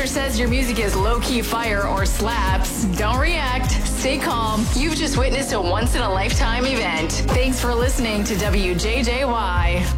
either says your music is low-key fire or slaps, don't react. Stay calm. You've just witnessed a once-in-a-lifetime event. Thanks for listening to WJJY.